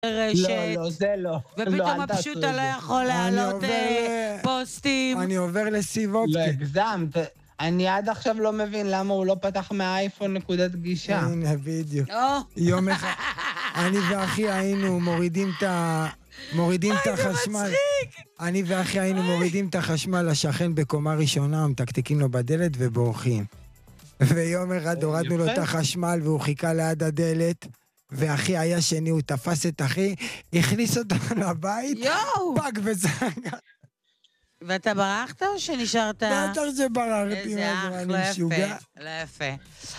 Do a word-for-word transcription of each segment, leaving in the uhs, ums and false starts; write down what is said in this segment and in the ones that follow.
רשת. לא, לא, זה לא. ופתאום הפשוטה לא יכול להעלות פוסטים. אני עובר לסיבובסקי. לא הגזמת. אני עד עכשיו לא מבין למה הוא לא פתח מהאייפון נקודת גישה. הנה, בדיוק. יום אחד, אני ואחי היינו מורידים את ה... מורידים את החשמל. אני ואחי היינו מורידים את החשמל לשכן בקומה ראשונה, מתקתקים לו בדלת ובורחים. ויום אחד הורדנו לו את החשמל והוא חיכה ליד הדלת, ואחי היה שני, הוא תפס את אחי, הכניס אותו לבית, פאק וזרק. ואתה ברחת או שנשארת? בטח שברחתי, איזה אח, לא יפה, לא יפה.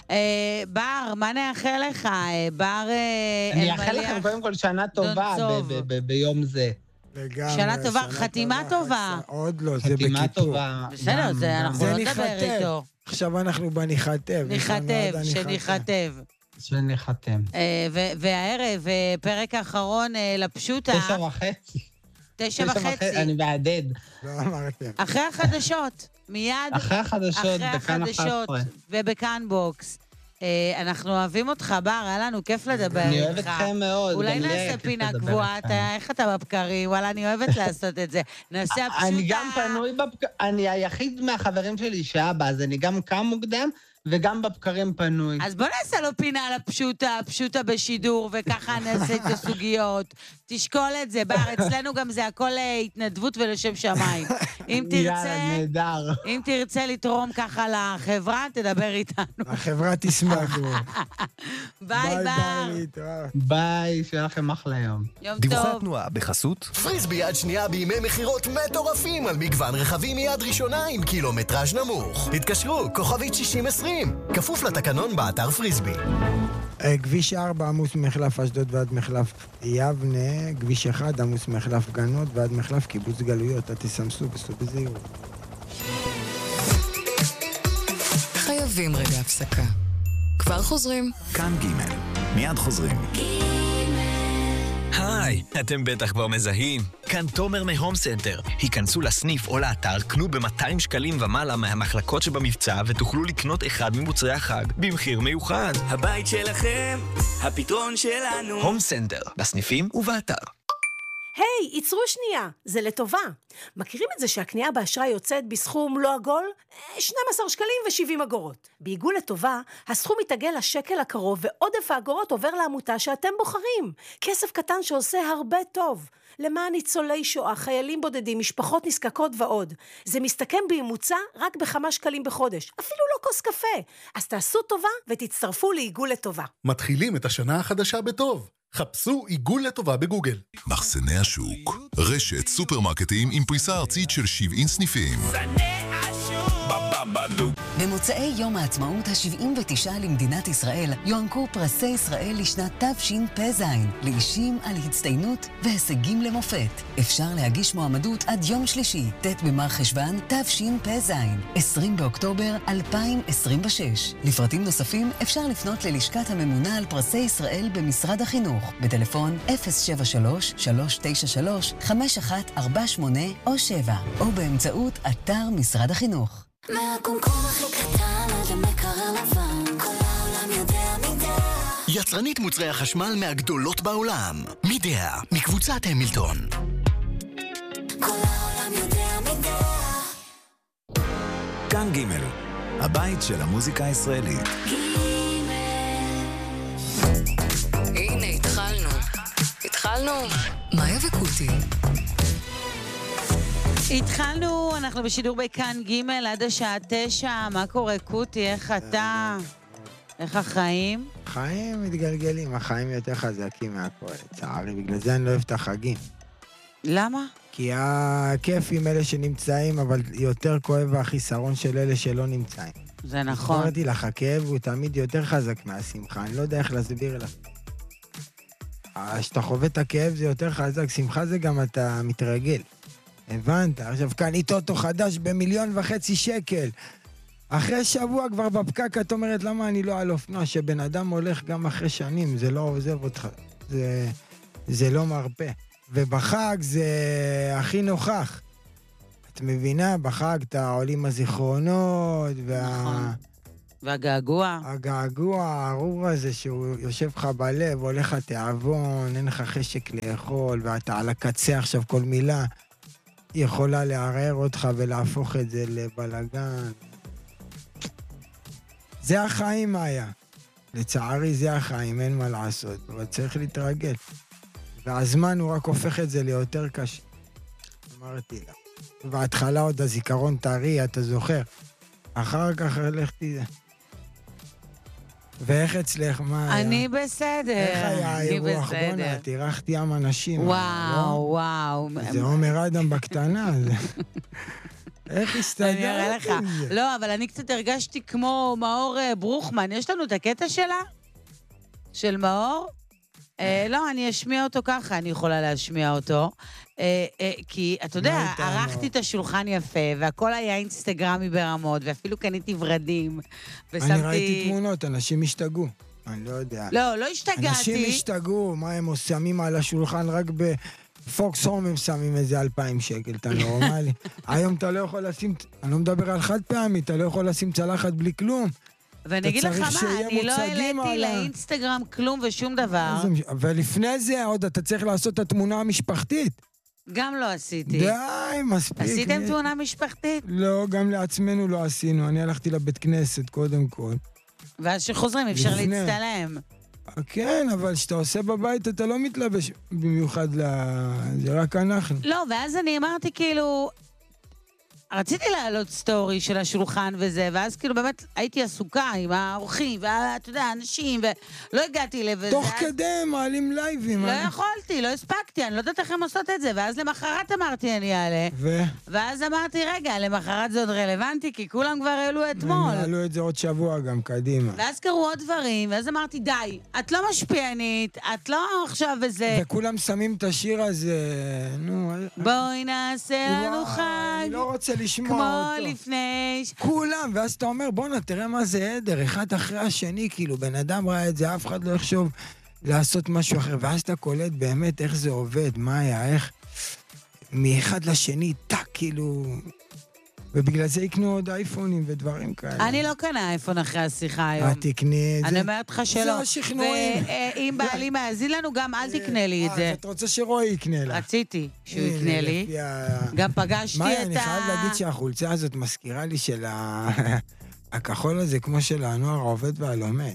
בר, מה נאחל לך? בר אלמליח. אני אאחל לכם קודם כל שנה טובה ביום זה. שנה טובה, חתימה טובה. עוד לא, זה חתימה בכיפור. טובה. בסדר, אנחנו לא נדבר איתו. עכשיו אנחנו בניחתב. ניחתב, שניחתב. שניחתם. והערב, פרק האחרון לפשוטה. תשע וחצי. תשע וחצי. אני בעדד. לא אמרתם. אחרי החדשות, מיד. אחרי החדשות, אחרי בכאן אחת עשרה. ובכאן בוקס. אנחנו אוהבים אותך, בר, היה לנו כיף לדבר איתך. אני אוהב אתכם מאוד. אולי נעשה פינה קבועה, איך אתה בבקרים? וואלה, אני אוהבת לעשות את זה. נעשה הפשוטה. אני גם פנוי בבקרים, אני היחיד מהחברים שלי שאבא, אז אני גם קם מוקדם, וגם בבקרים פנוי. אז בוא נעשה לו פינה על הפשוטה, הפשוטה בשידור, וככה נעשה את הסוגיות. תשקול את זה, בר, אצלנו גם זה הכל התנדבות ולשם שמיים. אם תרצה, יאללה, נהדר. אם תרצה לתרום ככה לחברה, תדבר איתנו. החברה תשמח. ביי, בר. ביי, שיהיה לכם אחלה יום. יום טוב. דיווחי התנועה בחסות פריסבי יד שנייה בימי מחירות מטורפים על מגוון רכבים מיד ראשונה עם קילומטראז' נמוך. התקשרו, כוכבית שישים עשרים. כפוף לתקנון באתר פריסבי. כביש ארבע עמוס מחלף אשדוד ועד מחלף יבנה, כביש אחד עמוס מחלף גנות ועד מחלף קיבוץ גלויות. תסמסו בסוף בזהירות. חייבים רגע הפסקה. כבר חוזרים. כאן ג' מיד חוזרים. היי, אתם בטח כבר מזהים. כאן תומר מהום סנטר. היכנסו לסניף או לאתר, קנו ב-מאתיים שקלים ומעלה מהמחלקות שבמבצע ותוכלו לקנות אחד ממוצרי החג במחיר מיוחד. הבית שלכם, הפתרון שלנו. הום סנטר, בסניפים ובאתר. היי, hey, ייצרו שנייה, זה לטובה. מכירים את זה שהקנייה באשראי יוצאת בסכום לא עגול? שנים עשר שקלים ו-שבעים אגורות. בעיגול לטובה, הסכום מתעגל לשקל הקרוב ועודף האגורות עובר לעמותה שאתם בוחרים. כסף קטן שעושה הרבה טוב. למען ניצולי שואה, חיילים בודדים, משפחות נזקקות ועוד. זה מסתכם בממוצע רק בכמה שקלים בחודש. אפילו לא כוס קפה. אז תעשו טובה ותצטרפו לעיגול לטובה. מתחילים את השנה החדשה בטוב. חפשו עיגול לטובה בגוגל. מחסני השוק, רשת סופרמרקטים עם פריסה ארצית של שבעים סניפים. במוצאי יום העצמאות ה-שבעים ותשע למדינת ישראל יוענקו פרסי ישראל לשנת תשפ"ז לאישים על הצטיינות והישגים למופת. אפשר להגיש מועמדות עד יום שלישי, ט' במר חשוון תשפ"ז, עשרים באוקטובר אלפיים עשרים ושש. לפרטים נוספים אפשר לפנות ללשכת הממונה על פרסי ישראל במשרד החינוך בטלפון אפס שבע שלוש שלוש תשע שלוש חמש אחת ארבע שמונה או שבע או באמצעות אתר משרד החינוך. מהקומקום הכי קטן עד המקרר לבן, כל העולם יודע מידע. יצרנית מוצרי החשמל מהגדולות בעולם, מידע, מקבוצת המילטון. כל העולם יודע מידע. כאן ג' הבית של המוזיקה הישראלית. הנה, התחלנו. התחלנו. מאיה וקוטי. התחלנו, אנחנו בשידור בכאן ג' עד השעה תשע. מה קורה, קוטי? איך אתה? איך החיים? חיים מתגלגלים, החיים יותר חזקים מהכל, לצערי. בגלל זה אני לא אוהב את החגים. למה? כי הכיף עם אלה שנמצאים, אבל יותר כואב החיסרון של אלה שלא נמצאים. זה נכון. אמרתי לך, הכאב הוא תמיד יותר חזק מהשמחה, אני לא יודע איך להסביר לך. כשאתה חווה את הכאב זה יותר חזק, שמחה זה גם אתה מתרגל. הבנת? עכשיו קנית אותו חדש במיליון וחצי שקל. אחרי שבוע כבר בפקק את אומרת, למה אני לא על אופנוע? שבן אדם הולך גם אחרי שנים, זה לא עוזב אותך. זה, זה לא מרפא. ובחג זה הכי נוכח. את מבינה? בחג אתה עולים הזיכרונות, וה... והגעגוע. הגעגוע, הארור הזה שהוא יושב לך בלב, הולך התיאבון, אין לך חשק לאכול, ואתה על הקצה עכשיו כל מילה יכולה לערער אותך ולהפוך את זה לבלגן. זה החיים היה. לצערי זה החיים, אין מה לעשות, אבל צריך להתרגל. והזמן הוא רק הופך את זה ליותר קשה. אמרתי לה. בהתחלה עוד הזיכרון טרי, אתה זוכר. אחר כך הלכתי... ואיך אצלך, מה היה? אני בסדר. איך היה האירוח? בונה, תירחתי ים אנשים. וואו, וואו. זה עומר אדם בקטנה. איך הסתדרת עם זה? לא, אבל אני קצת הרגשתי כמו מאור ברוכמן. יש לנו את הקטע שלה? של מאור? לא, אני אשמיע אותו ככה, אני יכולה להשמיע אותו. כי, אתה יודע, ערכתי את השולחן יפה, והכל היה אינסטגרמי ברמות, ואפילו קניתי ורדים, ושמתי... אני ראיתי תמונות, אנשים השתגעו. אני לא יודע. לא, לא השתגעתי. אנשים השתגעו, מה הם שמים על השולחן רק בפוקס הום, הם שמים איזה אלפיים שקל, אתה נורמלי. היום אתה לא יכול לשים, אני לא מדבר על חד פעמי, אתה לא יכול לשים צלחת בלי כלום. ואני אגיד לך מה, אני לא העליתי לאינסטגרם כלום ושום דבר. ולפני זה עוד אתה צריך לעשות את התמונה המשפחתית. גם לא עשיתי. די, מספיק. עשיתם תמונה משפחתית? לא, גם לעצמנו לא עשינו. אני הלכתי לבית כנסת קודם כל. ואז שחוזרים אפשר להצטלם. כן, אבל כשאתה עושה בבית אתה לא מתלבש במיוחד ל... זה רק אנחנו. לא, ואז אני אמרתי כאילו... רציתי להעלות סטורי של השולחן וזה, ואז כאילו באמת הייתי עסוקה עם האורחים, ואתה יודע, אנשים, ולא הגעתי לב... תוך כדי מעלים לייבים. לא יכולתי, לא הספקתי, אני לא יודעת איך הם עושות את זה, ואז למחרת אמרתי אני אעלה. ו? ואז אמרתי, רגע, למחרת זה עוד רלוונטי, כי כולם כבר העלו אתמול. הם העלו את זה עוד שבוע גם, קדימה. ואז קראו עוד דברים, ואז אמרתי, די, את לא משפיענית, את לא עכשיו וזה... וכולם שמים את השיר הזה, נו... בואי נעשה לנו חג. אני לא רוצה לשמוע אותו. כמו לפני... כולם, ואז אתה אומר, בוא נתראה מה זה עדר, אחד אחרי השני, כאילו, בן אדם ראה את זה, אף אחד לא יחשוב לעשות משהו אחר, ואז אתה קולט באמת איך זה עובד, מה היה, איך... מאחד לשני, טק, כאילו... ובגלל זה יקנו עוד אייפונים ודברים כאלה. אני לא קנה אייפון אחרי השיחה היום. את תקני את זה? אני אומרת לך שלא. זה השכנועים. ואם בעלי מאזין לנו, גם אל תקנה לי את זה. אז את רוצה שרועי יקנה לך. רציתי שהוא יקנה לי. גם פגשתי את ה... מאי, אני חייב להגיד שהחולצה הזאת מזכירה לי של הכחול הזה, כמו של הנוער העובד והלומד.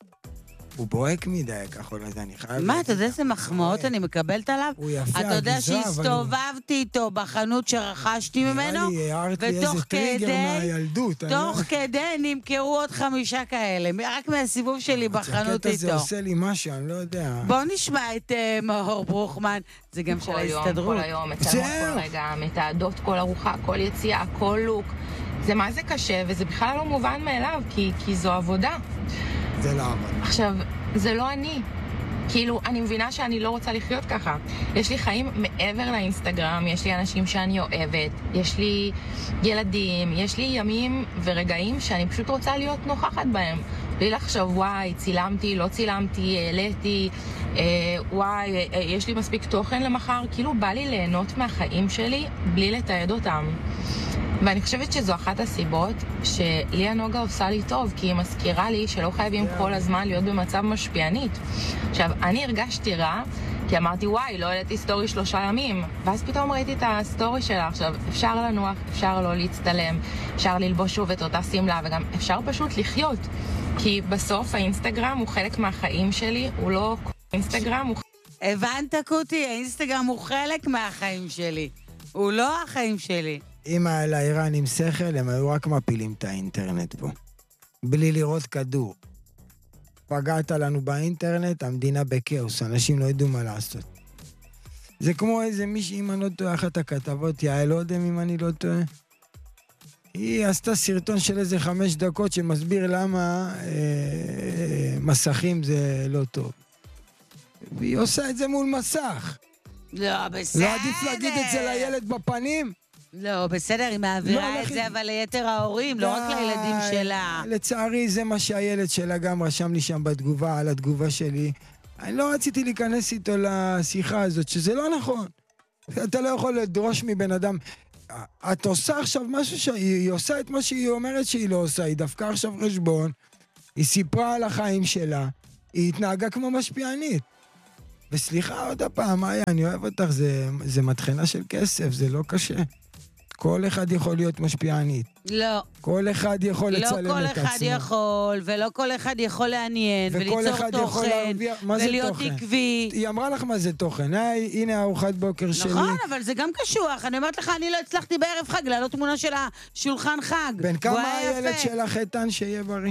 הוא בוהק מדי, הכחול הזה, אני חייב... מה, אתה יודע איזה מחמאות אני מקבלת עליו? הוא יפה, אתה יודע שהסתובבתי איתו בחנות שרכשתי ממנו, ותוך כדי, תוך כדי נמכרו עוד חמישה כאלה, רק מהסיבוב שלי בחנות איתו. הקטע זה עושה לי משהו, אני לא יודע. בוא נשמע את מאור ברוכמן, זה גם של ההסתדרות. כל היום, מצלמות כל רגע, מתעדות כל ארוחה, כל יציאה, כל לוק. זה מה זה קשה, וזה בכלל לא מובן מאליו, כי זו עבודה. זה לא עבודה. עכשיו, זה לא אני. כאילו, אני מבינה שאני לא רוצה לחיות ככה. יש לי חיים מעבר לאינסטגרם, יש לי אנשים שאני אוהבת, יש לי ילדים, יש לי ימים ורגעים שאני פשוט רוצה להיות נוכחת בהם. בלי לחשוב, וואי, צילמתי, לא צילמתי, העליתי, אה, וואי, אה, יש לי מספיק תוכן למחר. כאילו, בא לי ליהנות מהחיים שלי בלי לתעד אותם. ואני חושבת שזו אחת הסיבות שליה נוגה עושה לי טוב, כי היא מזכירה לי שלא חייבים כל הזמן להיות במצב משפיענית. עכשיו, אני הרגשתי רע, כי אמרתי, וואי, לא העליתי סטורי שלושה ימים. ואז פתאום ראיתי את הסטורי שלה. עכשיו, אפשר לנוח, אפשר לא להצטלם, אפשר ללבוש שוב את אותה סמלה, וגם אפשר פשוט לחיות. כי בסוף האינסטגרם הוא חלק מהחיים שלי, הוא לא אינסטגרם, הוא... הבנת קוטי, האינסטגרם הוא חלק מהחיים שלי. הוא לא החיים שלי. אם היה לאיראנים שכל, הם היו רק מפילים את האינטרנט פה. בלי לראות כדור. פגעת לנו באינטרנט, המדינה בקאוס, אנשים לא ידעו מה לעשות. זה כמו איזה מישהי, אם אני לא טועה, אחת הכתבות, יעל אודם, אם אני לא טועה. היא עשתה סרטון של איזה חמש דקות שמסביר למה אה, מסכים זה לא טוב. והיא עושה את זה מול מסך. לא, בסדר. לא עדיף להגיד את זה לילד בפנים? לא, בסדר, היא מעבירה את זה, אבל ליתר ההורים, לא רק לילדים שלה. לצערי, זה מה שהילד שלה גם רשם לי שם בתגובה, על התגובה שלי. אני לא רציתי להיכנס איתו לשיחה הזאת, שזה לא נכון. אתה לא יכול לדרוש מבן אדם, את עושה עכשיו משהו שהיא עושה את מה שהיא אומרת שהיא לא עושה, היא דווקא עכשיו חשבון, היא סיפרה על החיים שלה, היא התנהגה כמו משפיענית. וסליחה עוד הפעם, מאיה, אני אוהב אותך, זה, זה מתחנה של כסף, זה לא קשה. כל אחד יכול להיות משפיענית. לא. כל אחד יכול לא לצלם כל את עצמו. אחד יכול, ולא כל אחד יכול לעניין, וליצור תוכן, ולהיות עקבי. היא אמרה לך מה זה תוכן. היי, הנה ארוחת בוקר שלי. נכון, אבל זה גם קשוח. אני אומרת לך, אני לא הצלחתי בערב חג, לעלות תמונה של השולחן חג. בין כמה הילד שלך איתן שיהיה בריא?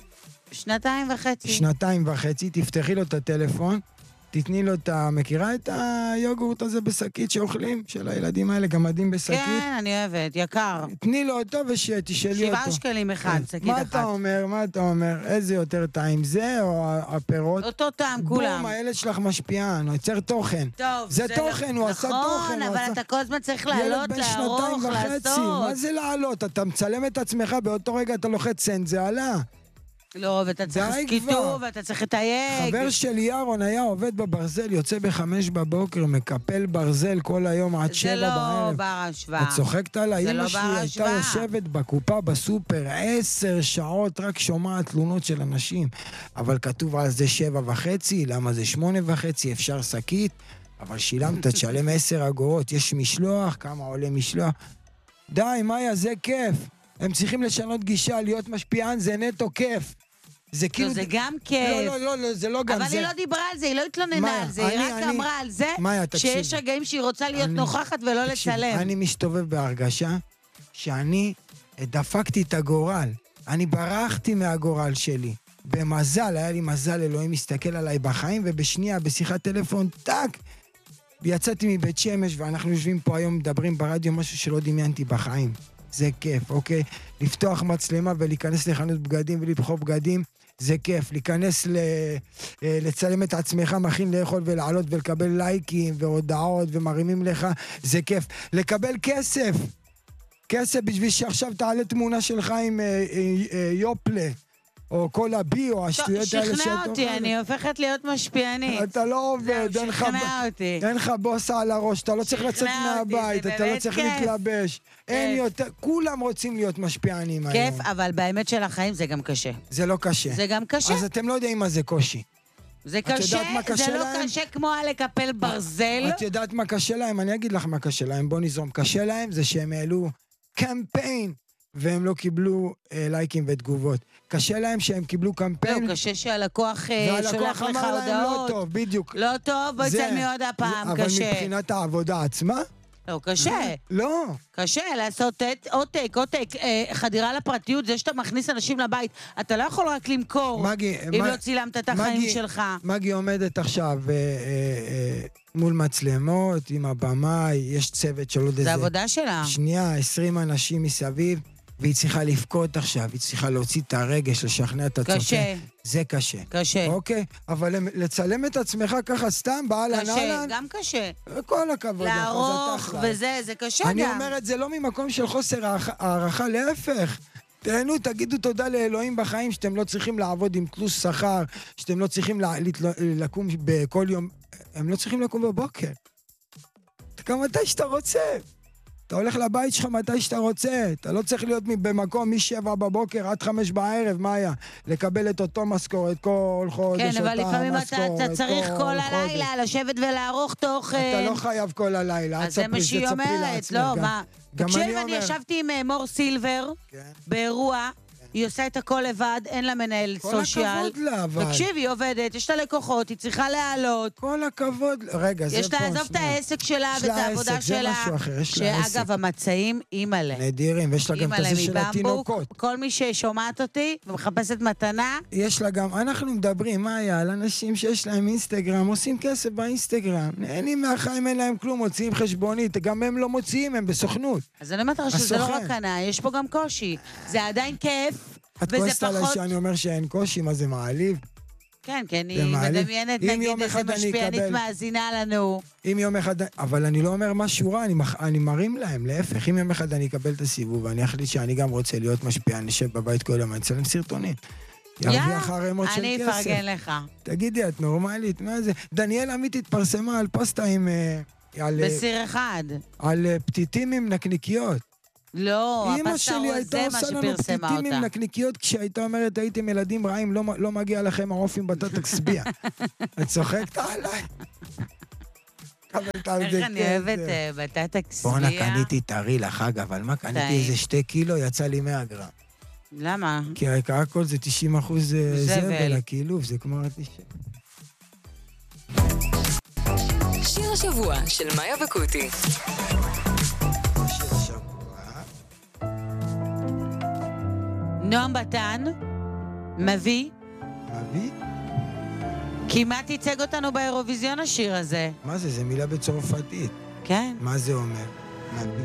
שנתיים וחצי. שנתיים וחצי, תפתחי לו את הטלפון. תתני לו את ה... מכירה את היוגורט הזה בשקית שאוכלים? של הילדים האלה, גמדים בשקית? כן, אני אוהבת, יקר. תני לו אותו ושתשאלי אותו. שבעה שקלים אחד, שקית אחת. מה אתה אומר? מה אתה אומר? איזה יותר טעים? זה או הפירות? אותו טעם, כולם. בום, הילד שלך משפיען, הוא יוצר תוכן. טוב, זה תוכן, הוא עשה תוכן. נכון, אבל אתה כל הזמן צריך לעלות, לערוך, לעשות. מה זה לעלות? אתה מצלם את עצמך, באותו רגע אתה לוחץ סנד, זה עלה. לא, ואתה צריך כיתוב, ואתה צריך לתייג. חבר שלי ירון היה עובד בברזל, יוצא בחמש בבוקר, מקפל ברזל כל היום עד שבע בערב. זה לא בר השוואה. את צוחקת עליי? זה לא בר השוואה. אמא שלי הייתה יושבת בקופה בסופר, עשר שעות רק שומעת תלונות של אנשים. אבל כתוב על זה שבע וחצי, למה זה שמונה וחצי, אפשר שקית, אבל שילמת, תשלם עשר אגורות, יש משלוח, כמה עולה משלוח? די, מאיה, זה כיף. הם צריכים לשנות גישה, להיות משפיען, זה נטו כיף. זה כאילו... זה גם כיף. לא, לא, לא, זה לא גם זה. אבל היא לא דיברה על זה, היא לא התלוננה על זה, היא רק אמרה על זה שיש רגעים שהיא רוצה להיות נוכחת ולא לצלם. אני מסתובב בהרגשה שאני דפקתי את הגורל. אני ברחתי מהגורל שלי. במזל, היה לי מזל, אלוהים מסתכל עליי בחיים, ובשנייה, בשיחת טלפון, טק, יצאתי מבית שמש, ואנחנו יושבים פה היום, מדברים ברדיו, משהו שלא דמיינתי בחיים. זה כיף, אוקיי? לפתוח מצלמה ולהיכנס לחנות בגדים ולבחור בגדים, זה כיף. להיכנס ל... לצלם את עצמך, מכין לאכול ולעלות ולקבל לייקים והודעות ומרימים לך, זה כיף. לקבל כסף, כסף בשביל שעכשיו תעלה תמונה שלך עם יופלה. או כל הבי, או השטויות האלה שאת אוכלת. שכנע אותי, אני הופכת להיות משפיענית. אתה לא עובד, אין לך בוסה על הראש, אתה לא צריך לצאת מהבית, אתה לא צריך להתלבש. אין יותר, כולם רוצים להיות משפיענים היום. כיף, אבל באמת של החיים זה גם קשה. זה לא קשה. זה גם קשה. אז אתם לא יודעים מה זה קושי. זה קשה, זה לא קשה כמו לקפל ברזל. את יודעת מה קשה להם? אני אגיד לך מה קשה להם, בוא נזרום. קשה להם זה שהם העלו קמפיין. והם לא קיבלו אה, לייקים ותגובות. קשה להם שהם קיבלו קמפיין. לא, קשה שהלקוח אה, שולח לך הודעות. לא טוב, בדיוק. לא טוב, בואי צלמי עוד הפעם, אבל קשה. אבל מבחינת העבודה עצמה? לא, קשה. לא. קשה לעשות עותק, עותק, אה, חדירה לפרטיות, זה שאתה מכניס אנשים לבית. אתה לא יכול רק למכור, מגי, אם מ... לא צילמת את החיים מגי, שלך. מגי עומדת עכשיו אה, אה, אה, מול מצלמות, עם הבמה, יש צוות של עוד איזה... זה עבודה שלה. שנייה, עשרים אנשים מסביב. והיא צריכה לבכות עכשיו, היא צריכה להוציא את הרגש, לשכנע את הצופה. קשה. זה קשה. קשה. אוקיי? אבל לצלם את עצמך ככה סתם, באלן אלן... קשה, גם קשה. כל הכבוד. לערוך וזה, זה קשה אני גם. אני אומר את זה לא ממקום של חוסר הערכה, להפך. תהנו, תגידו תודה לאלוהים בחיים, שאתם לא צריכים לעבוד עם תלוש שכר, שאתם לא צריכים לקום בכל יום... הם לא צריכים לקום בבוקר. גם מתי שאתה רוצה. אתה הולך לבית שלך מתי שאתה רוצה, אתה לא צריך להיות במקום משבע בבוקר עד חמש בערב, מה היה? לקבל את אותו משכורת כל חודש, כן, אבל לפעמים אתה צריך כל הלילה לשבת ולערוך תוכן. אתה לא חייב כל הלילה, אז זה מה שהיא אומרת, לא, מה? תקשיב, אני ישבתי עם מור סילבר באירוע, היא עושה את הכל לבד, אין לה מנהל סושיאל. כל הכבוד לה, אבל. תקשיב, היא עובדת, יש לה לקוחות, היא צריכה להעלות. כל הכבוד. רגע, זה פה. יש לה לעזוב את העסק שלה ואת העבודה שלה. זה משהו אחר, יש לה עסק. שאגב, המצעים, אימאלה. נדירים, ויש לה גם את הזה של התינוקות. כל מי ששומעת אותי ומחפשת מתנה. יש לה גם, אנחנו מדברים, מה היה, על אנשים שיש להם אינסטגרם, עושים כסף באינסטגרם. נהנים מהחיים, אין להם כלום, מוציאים חשבונית, גם הם לא מוציאים, הם בסוכנות. אז אני אומרת לך שזה לא רק ענה, יש פה גם קושי. זה עדיין כיף. את כועסת עליי שאני אומר שאין קושי, מה זה מעליב? כן, כן, היא מדמיינת, נגיד, איזה משפיענית מאזינה לנו. אם יום אחד, אבל אני לא אומר משהו רע, אני מרים להם, להפך, אם יום אחד אני אקבל את הסיבוב, ואני אחליט שאני גם רוצה להיות משפיען, נשב בבית כל יום, אני אצלם סרטונים. ירוויח הרמות של כסף. אני אפרגן לך. תגידי, את נורמלית, מה זה? דניאל עמית התפרסמה על פוסטה עם... על... בסיר אחד. על פתיתים עם נקניקיות. לא, הפסטה רוז זה מה שפרסמה אותה. אמא שלי הייתה עושה לנו פתיתים עם נקניקיות, כשהייתה אומרת, הייתם ילדים רעים, לא, לא מגיע לכם העוף עם בטטה קסביה. את צוחקת עליי? איך אני אוהבת בטטה קסביה. בואנה, קניתי טרי לחג, אבל מה, קניתי איזה שתי קילו, יצא לי מאה גרם. למה? כי הכל זה תשעים אחוז זבל, הכאילוף, זה כמו התשעים. שיר השבוע של מאיה וקוטי. שיר השבוע. נועם בתן, מביא. מביא? כמעט ייצג אותנו באירוויזיון השיר הזה. מה זה? זה מילה בצרפתית. כן. מה זה אומר? מביא.